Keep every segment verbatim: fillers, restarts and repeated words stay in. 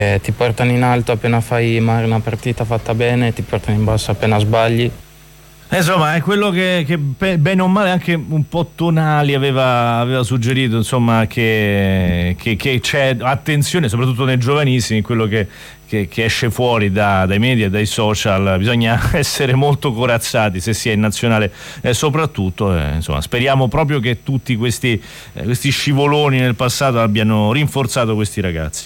Eh, ti portano in alto appena fai magari una partita fatta bene, ti portano in basso appena sbagli. Insomma, è quello che, che bene o male anche un po' Tonali aveva, aveva suggerito, insomma, che, che, che c'è attenzione soprattutto nei giovanissimi, quello che, che, che esce fuori da, dai media e dai social. Bisogna essere molto corazzati se si è in nazionale, eh, soprattutto, eh, insomma, speriamo proprio che tutti questi, eh, questi scivoloni nel passato abbiano rinforzato questi ragazzi.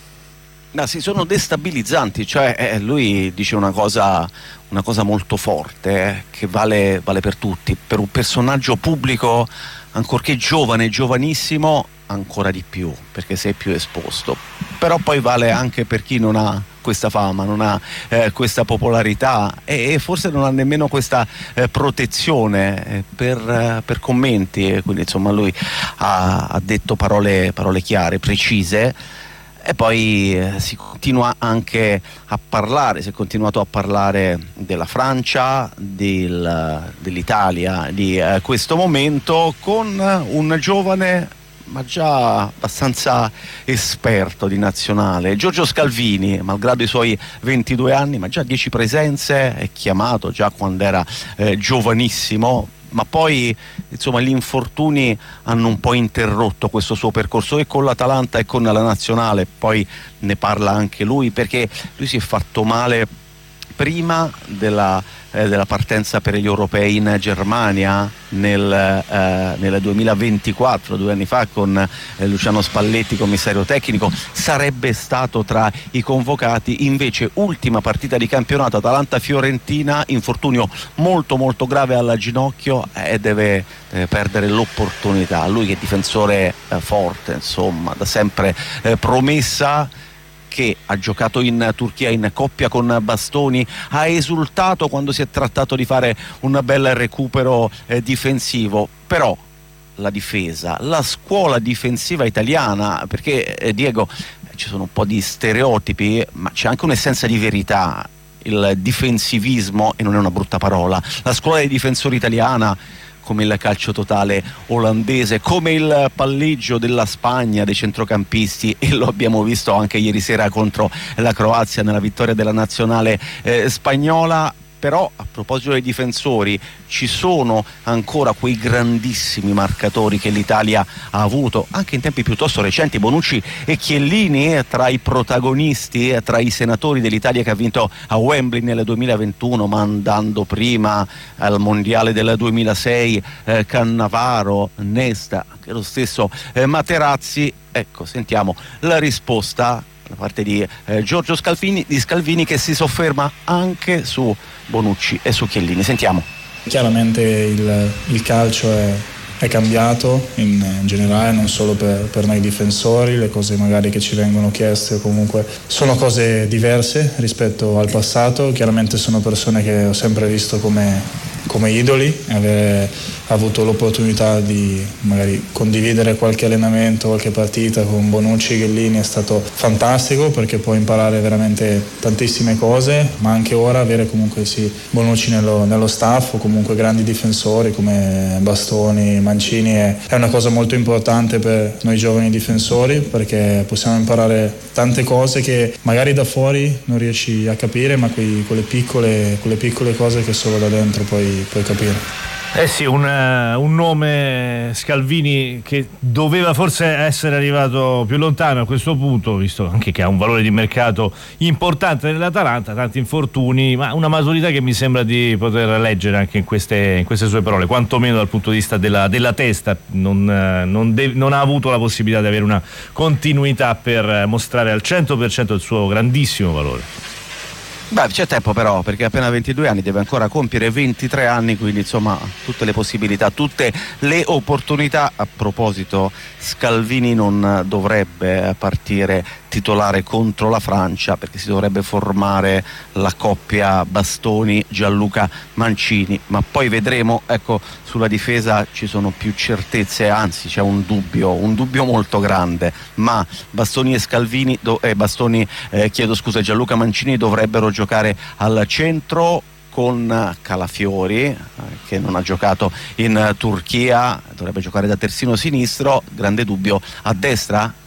No, sì, sono destabilizzanti, cioè eh, lui dice una cosa, una cosa molto forte, eh, che vale, vale per tutti. Per un personaggio pubblico, ancorché giovane, giovanissimo, ancora di più, perché sei più esposto. Però poi vale anche per chi non ha questa fama, non ha eh, questa popolarità e, e forse non ha nemmeno questa eh, protezione eh, per, eh, per commenti. E quindi insomma lui ha, ha detto parole, parole chiare, precise. E poi eh, si continua anche a parlare, si è continuato a parlare della Francia, del, dell'Italia, di eh, questo momento, con un giovane ma già abbastanza esperto di nazionale, Giorgio Scalvini, malgrado i suoi ventidue anni, ma già dieci presenze, è chiamato già quando era eh, giovanissimo. Ma poi insomma gli infortuni hanno un po' interrotto questo suo percorso e con l'Atalanta e con la nazionale. Poi ne parla anche lui, perché lui si è fatto male prima della, eh, della partenza per gli europei in Germania nel, eh, nel duemilaventiquattro, due anni fa, con eh, Luciano Spalletti commissario tecnico. Sarebbe stato tra i convocati, invece ultima partita di campionato Atalanta-Fiorentina, infortunio molto molto grave alla ginocchio e deve, deve perdere l'opportunità. Lui che è difensore eh, forte, insomma, da sempre eh, promessa, che ha giocato in Turchia in coppia con Bastoni, ha esultato quando si è trattato di fare un bel recupero eh, difensivo. Però la difesa, la scuola difensiva italiana, perché eh, Diego, ci sono un po' di stereotipi, ma c'è anche un'essenza di verità. Il difensivismo, e non è una brutta parola, la scuola dei difensori italiana, come il calcio totale olandese, come il palleggio della Spagna, dei centrocampisti, e lo abbiamo visto anche ieri sera contro la Croazia nella vittoria della nazionale eh, spagnola. Però a proposito dei difensori, ci sono ancora quei grandissimi marcatori che l'Italia ha avuto anche in tempi piuttosto recenti, Bonucci e Chiellini, eh, tra i protagonisti, eh, tra i senatori dell'Italia che ha vinto a Wembley nel duemilaventuno, ma andando prima al mondiale del duemilasei, eh, Cannavaro, Nesta, anche lo stesso eh, Materazzi. Ecco, sentiamo la risposta da parte di eh, Giorgio Scalvini, di Scalvini, che si sofferma anche su Bonucci e su Chiellini. Sentiamo. Chiaramente il, il calcio è, è cambiato in, in generale, non solo per, per noi difensori. Le cose magari che ci vengono chieste comunque sono cose diverse rispetto al passato. Chiaramente sono persone che ho sempre visto come, come idoli, avere avuto l'opportunità di magari condividere qualche allenamento, qualche partita con Bonucci e Chiellini è stato fantastico, perché puoi imparare veramente tantissime cose, ma anche ora avere comunque sì Bonucci nello, nello staff, o comunque grandi difensori come Bastoni, Mancini, è, è una cosa molto importante per noi giovani difensori, perché possiamo imparare tante cose che magari da fuori non riesci a capire, ma quei, quelle, piccole, quelle piccole cose che solo da dentro puoi, puoi capire. Eh sì, un, un nome, Scalvini, che doveva forse essere arrivato più lontano a questo punto, visto anche che ha un valore di mercato importante nell'Atalanta, tanti infortuni, ma una maturità che mi sembra di poter leggere anche in queste, in queste sue parole, quantomeno dal punto di vista della, della testa. Non, non, de- non ha avuto la possibilità di avere una continuità per mostrare al cento per cento il suo grandissimo valore. Beh, c'è tempo però, perché ha appena ventidue anni, deve ancora compiere ventitré anni, quindi insomma tutte le possibilità, tutte le opportunità. A proposito, Scalvini non dovrebbe partire titolare contro la Francia, perché si dovrebbe formare la coppia Bastoni-Gianluca Mancini, ma poi vedremo. Ecco, sulla difesa ci sono più certezze, anzi c'è un dubbio, un dubbio molto grande, ma Bastoni e Scalvini, do, eh, Bastoni, eh, chiedo scusa, Gianluca Mancini dovrebbero giocare al centro, con Calafiori, eh, che non ha giocato in Turchia, dovrebbe giocare da terzino sinistro. Grande dubbio a destra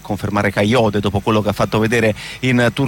confermare Kayode dopo quello che ha fatto vedere in Turchia